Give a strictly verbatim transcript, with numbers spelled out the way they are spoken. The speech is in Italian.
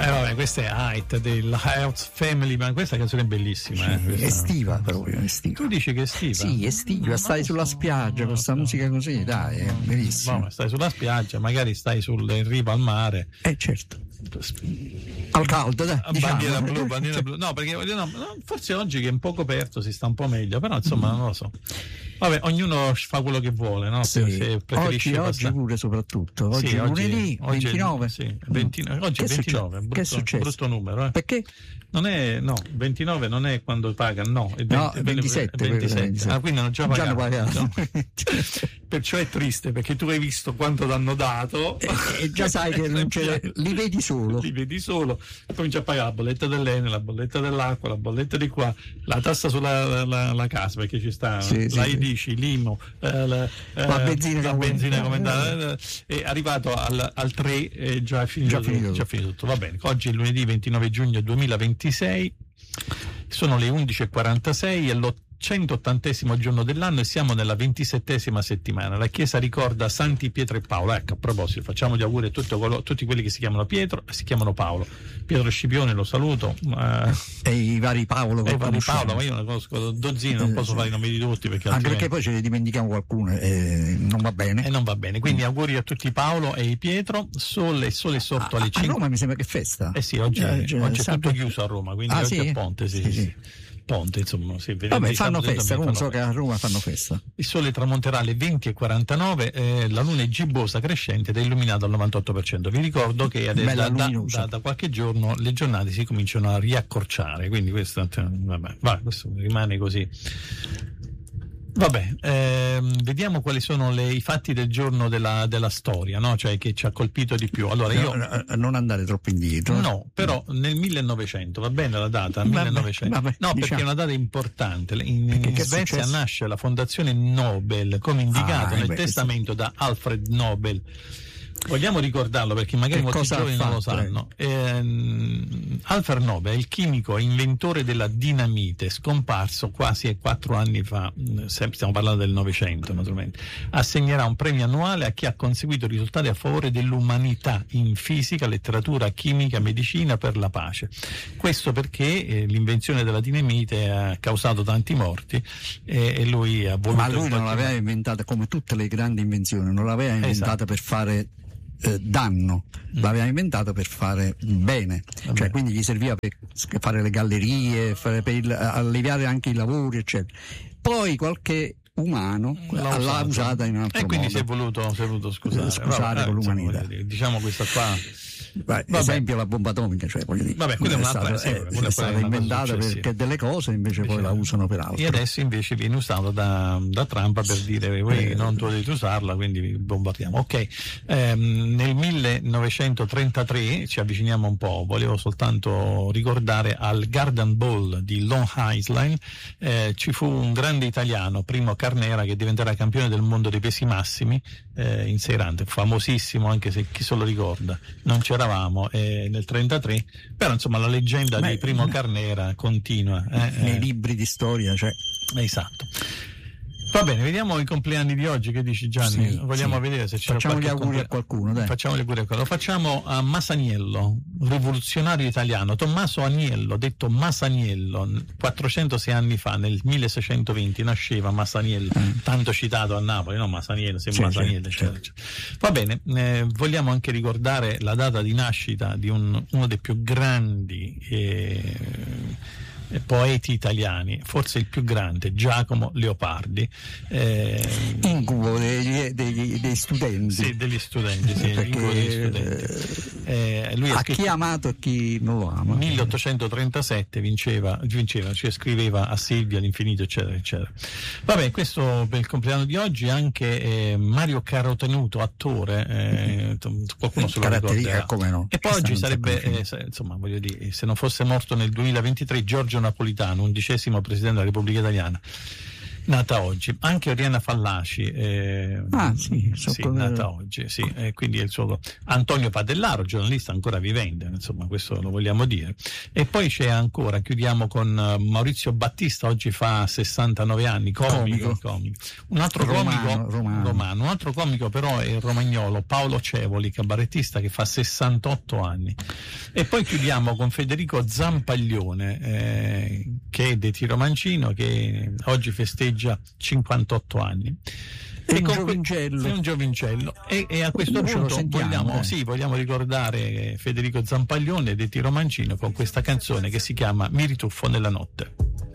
Eh vabbè, questa è Height della Health Family, ma questa canzone è bellissima. Sì, eh, è estiva proprio, è estiva. Tu dici che è estiva? Sì, è estiva, no, stai sulla spiaggia no, con questa no, musica così, dai, è bellissima. No, stai sulla spiaggia, magari stai sul, in riva al mare. Eh certo. Al caldo, dai, diciamo. Bandiera blu, bandiera blu. No, perché no, forse oggi che è un po' coperto si sta un po' meglio, però insomma mm. non lo so. Vabbè, ognuno fa quello che vuole, no? Sì. Se preferisce oggi, oggi pure soprattutto. Oggi sì, è lunedì, oggi, ventinove. Sì, ventinove. Oggi che è ventinove, brutto, che è successo? Brutto numero, eh. Perché? Non è, no, ventinove non è quando pagano, no, è, no, è ventisette, ventisette. Ah, quindi hanno già pagato. pagato. No. Perciò è triste, perché tu hai visto quanto t'hanno dato e, e già sai che non c'è, li vedi solo. Li vedi solo, cominci a pagare la bolletta dell'Enel, la bolletta dell'acqua, la bolletta di qua, la tassa sulla la, la, la casa, perché ci sta sì, la sì, I D C, sì. l'I M O, eh, la, la benzina, la benzina commentata, è arrivato al, al tre e già è finito, già finito. Già finito tutto. Va bene, oggi è lunedì ventinove giugno duemilaventisei, sono le undici e quarantasei e l'ottantesimo giorno dell'anno e siamo nella ventisettesima settimana. La Chiesa ricorda Santi Pietro e Paolo. Ecco, a proposito, facciamo gli auguri a tutto quello, tutti quelli che si chiamano Pietro e si chiamano Paolo. Pietro Scipione lo saluto. Eh, e i vari Paolo. E i vari Paolo, ma io ne conosco dozzine, non posso eh, fare i nomi di tutti. Perché anche perché poi ce ne dimentichiamo qualcuno e non va bene. E non va bene. Quindi mm. auguri a tutti Paolo e Pietro. Sole, sole sorto a, alle cinque. A Roma mi sembra che festa. Eh sì, oggi, eh, cioè, oggi è sempre... tutto chiuso a Roma, quindi ah, oggi sì? è Ponte, sì, sì, sì. sì. Ponte, insomma, sì, vabbè, fanno festa, comunque so che a Roma fanno festa. Il sole tramonterà alle venti e quarantanove, eh, la luna è gibbosa crescente ed è illuminata al novantotto per cento. Vi ricordo che adesso, da, da, da, da qualche giorno le giornate si cominciano a riaccorciare, quindi questo, vabbè, va, questo rimane così. Vabbè, ehm, vediamo quali sono le, i fatti del giorno della, della storia, no? Cioè che ci ha colpito di più. Allora io no, non andare troppo indietro. No, però nel millenovecento, va bene la data? Vabbè, millenovecento. vabbè, no, diciamo. Perché è una data importante. In, in Svezia nasce la fondazione Nobel, come indicato ah, nel beh, testamento sì. da Alfred Nobel. Vogliamo ricordarlo perché magari che molti giovani non lo sanno. Eh, Alfred Nobel è il chimico e inventore della dinamite, scomparso quasi quattro anni fa, stiamo parlando del Novecento naturalmente. Assegnerà un premio annuale a chi ha conseguito risultati a favore dell'umanità in fisica, letteratura, chimica, medicina, per la pace. Questo perché eh, l'invenzione della dinamite ha causato tanti morti eh, e lui ha voluto... Ma lui non l'aveva inventata, come tutte le grandi invenzioni, non l'aveva inventata esatto. per fare Eh, danno, mm. l'aveva inventato per fare bene, Vabbè. cioè quindi gli serviva per fare le gallerie, fare, per il, alleviare anche i lavori eccetera. Poi qualche umano l'ha, l'ha usata in un altro e quindi modo. si è voluto, si è voluto scusare, scusare Vabbè, con l'umanità. Dire, diciamo questa qua. Beh, esempio la bomba atomica, cioè voglio dire, Vabbè, quella è, stata, è, è, è stata inventata perché delle cose invece, invece poi la usano per altro. E adesso invece viene usato da, da Trump per dire voi eh, non dovete usarla, quindi vi bombardiamo. Ok, ehm, nel millenovecentotrentatré ci avviciniamo un po', volevo soltanto ricordare al Garden Bowl di Long Island eh, ci fu un grande italiano, Primo Carnera, che diventerà campione del mondo dei pesi massimi eh, in seirante, famosissimo anche se chi se lo ricorda, non c'era Eh, nel trentatré, però insomma la leggenda Beh, di Primo Carnera continua eh, nei eh. libri di storia, cioè. Esatto. Va bene, vediamo i compleanni di oggi, che dici Gianni? Sì, Vogliamo sì. vedere se c'è facciamo gli auguri comple... a qualcuno, dai. Facciamo gli auguri a qualcuno. Lo facciamo a Masaniello, rivoluzionario italiano, Tommaso Agnello, detto Masaniello, quattrocentosei anni fa, nel milleseicentoventi nasceva Masaniello, mm. tanto citato a Napoli, no? Masaniello, sì, Masaniello, certo, certo. Va bene, eh, vogliamo anche ricordare la data di nascita di un, uno dei più grandi eh, poeti italiani, forse il più grande, Giacomo Leopardi, eh, incubo degli, degli, dei studenti, sì, degli studenti, sì, perché degli studenti. Eh, lui a scritto, chi ha amato e chi non lo ama. milleottocentotrentasette vinceva, vinceva, cioè scriveva a Silvia all'infinito, eccetera, eccetera. Vabbè, questo per il compleanno di oggi. Anche eh, Mario Carotenuto, attore, eh, qualcuno se lo ricorderà. Come no? E poi oggi sarebbe, eh, se, insomma, voglio dire, se non fosse morto nel duemilaventitré Giorgio Napolitano, undicesimo presidente della Repubblica Italiana. Nata oggi. Anche Oriana Fallaci eh, ah, sì, sì, nata oggi, sì. E quindi il suo Antonio Padellaro, giornalista ancora vivente, insomma, questo lo vogliamo dire. E poi c'è ancora, chiudiamo con Maurizio Battista, oggi fa sessantanove anni, comico, comico. comico. Un altro romano, comico romano. romano, un altro comico però è il romagnolo Paolo Cevoli, cabarettista, che fa sessantotto anni. E poi chiudiamo con Federico Zampaglione, eh, che è di Tiro Mancino, che oggi festeggia cinquantotto anni. È un giovincello. È un giovincello. E, e a questo Noi punto sentiamo, vogliamo, eh. sì, vogliamo ricordare Federico Zampaglione di Tiro Mancino con questa canzone che si chiama Mi rituffo nella notte.